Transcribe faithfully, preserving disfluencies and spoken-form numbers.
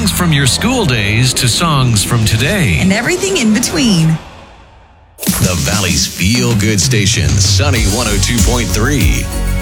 songs from your school days to songs from today. And everything in between. The Valley's Feel Good Station, Sunny one oh two point three.